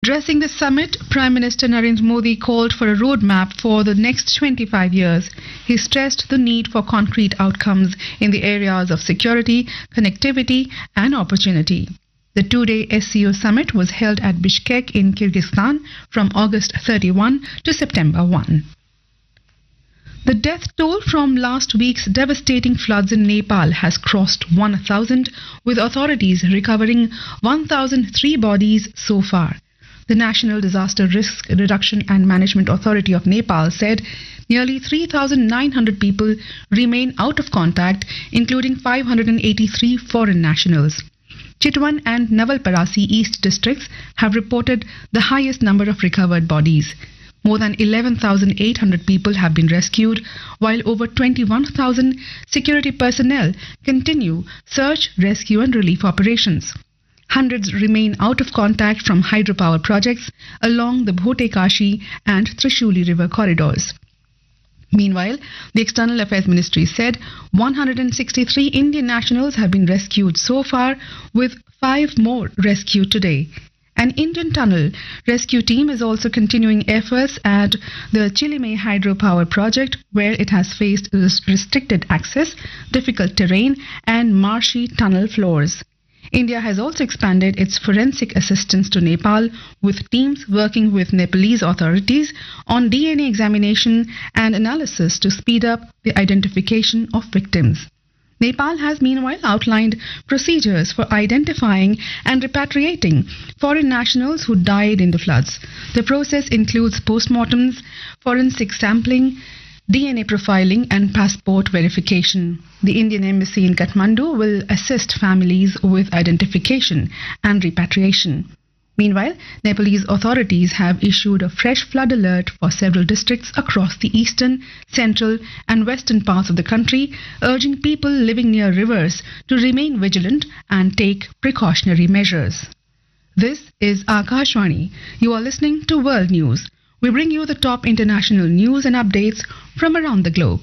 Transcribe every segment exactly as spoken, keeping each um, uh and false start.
Addressing the summit, Prime Minister Narendra Modi called for a roadmap for the next twenty-five years. He stressed the need for concrete outcomes in the areas of security, connectivity and opportunity. The two-day S C O summit was held at Bishkek in Kyrgyzstan from August thirty-first to September first. The death toll from last week's devastating floods in Nepal has crossed one thousand, with authorities recovering one thousand three bodies so far. The National Disaster Risk Reduction and Management Authority of Nepal said nearly three thousand nine hundred people remain out of contact, including five hundred eighty-three foreign nationals. Chitwan and Navalparasi East districts have reported the highest number of recovered bodies. More than eleven thousand eight hundred people have been rescued, while over twenty-one thousand security personnel continue search, rescue and relief operations. Hundreds remain out of contact from hydropower projects along the Bhote-Kashi and Trishuli river corridors. Meanwhile, the External Affairs Ministry said one hundred sixty-three Indian nationals have been rescued so far, with five more rescued today. An Indian tunnel rescue team is also continuing efforts at the Chilime hydropower project, where it has faced restricted access, difficult terrain and marshy tunnel floors. India has also expanded its forensic assistance to Nepal, with teams working with Nepalese authorities on D N A examination and analysis to speed up the identification of victims. Nepal has meanwhile outlined procedures for identifying and repatriating foreign nationals who died in the floods. The process includes postmortems, forensic sampling, D N A profiling and passport verification. The Indian Embassy in Kathmandu will assist families with identification and repatriation. Meanwhile, Nepalese authorities have issued a fresh flood alert for several districts across the eastern, central and western parts of the country, urging people living near rivers to remain vigilant and take precautionary measures. This is Akashvani. You are listening to World News. We bring you the top international news and updates from around the globe.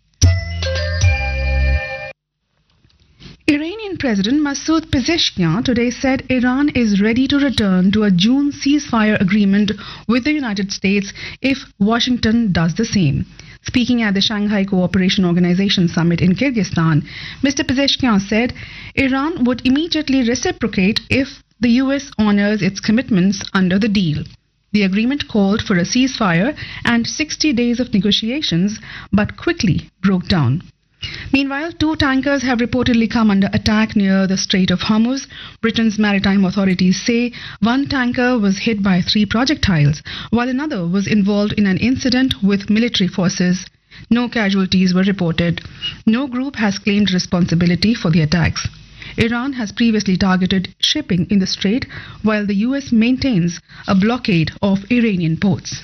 Iranian President Masoud Pezeshkian today said Iran is ready to return to a June ceasefire agreement with the United States if Washington does the same. Speaking at the Shanghai Cooperation Organization summit in Kyrgyzstan, Mister Pezeshkian said Iran would immediately reciprocate if the U S honors its commitments under the deal. The agreement called for a ceasefire and sixty days of negotiations, but quickly broke down. Meanwhile, two tankers have reportedly come under attack near the Strait of Hormuz. Britain's maritime authorities say one tanker was hit by three projectiles, while another was involved in an incident with military forces. No casualties were reported. No group has claimed responsibility for the attacks. Iran has previously targeted shipping in the strait, while the U S maintains a blockade of Iranian ports.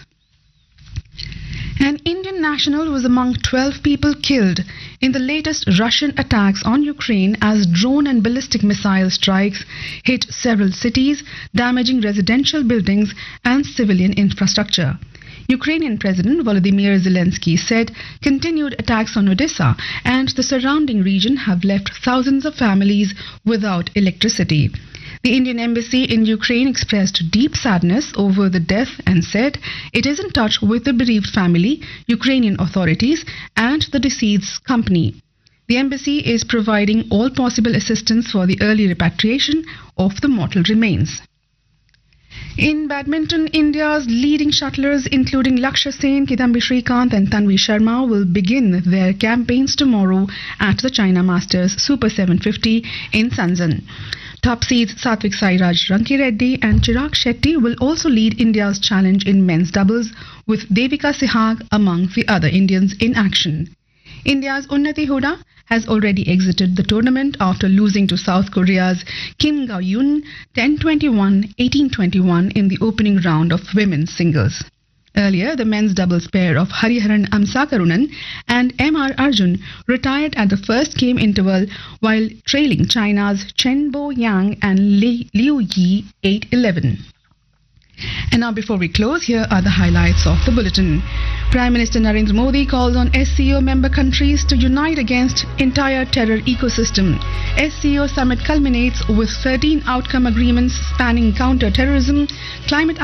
An Indian national was among twelve people killed in the latest Russian attacks on Ukraine as drone and ballistic missile strikes hit several cities, damaging residential buildings and civilian infrastructure. Ukrainian President Volodymyr Zelensky said continued attacks on Odessa and the surrounding region have left thousands of families without electricity. The Indian Embassy in Ukraine expressed deep sadness over the death and said it is in touch with the bereaved family, Ukrainian authorities and the deceased's company. The embassy is providing all possible assistance for the early repatriation of the mortal remains. In badminton, India's leading shuttlers including Lakshya Sen, Kidambi Srikanth and Tanvi Sharma will begin their campaigns tomorrow at the China Masters Super seven fifty in Shenzhen. Top seeds Satvik Sairaj Rankireddy and Chirag Shetty will also lead India's challenge in men's doubles, with Devika Sehag among the other Indians in action. India's Unnati Hooda has already exited the tournament after losing to South Korea's Kim Ga-yoon ten twenty-one eighteen twenty-one in the opening round of women's singles. Earlier, the men's doubles pair of Hariharan Amsakarunan and M R Arjun retired at the first game interval while trailing China's Chen Bo Yang and Liu Yi eight eleven. And now before we close, here are the highlights of the bulletin. Prime Minister Narendra Modi calls on S C O member countries to unite against entire terror ecosystem. S C O summit culminates with thirteen outcome agreements spanning counter-terrorism, climate